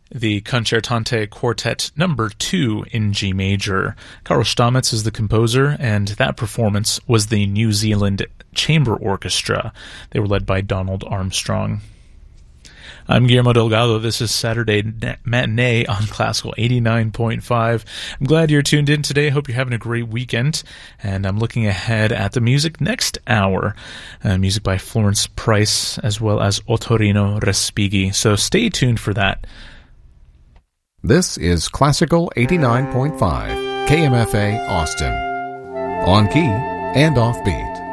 the Concertante Quartet Number 2 in G major. Karl Stamitz is the composer, and that performance was the New Zealand Chamber Orchestra. They were led by Donald Armstrong. I'm Guillermo Delgado. This is Saturday Matinee on Classical 89.5. I'm glad you're tuned in today. Hope you're having a great weekend. And I'm looking ahead at the music next hour. Music by Florence Price as well as Ottorino Respighi. So stay tuned for that. This is Classical 89.5 KMFA Austin. On key and off beat.